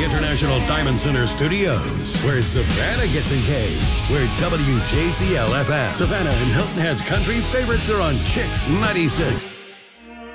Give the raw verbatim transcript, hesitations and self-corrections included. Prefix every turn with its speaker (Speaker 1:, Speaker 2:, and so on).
Speaker 1: the International Diamond Center Studios, where Savannah gets engaged, where W J C L F M, Savannah and Hilton Head's country favorites are on Chicks ninety-six.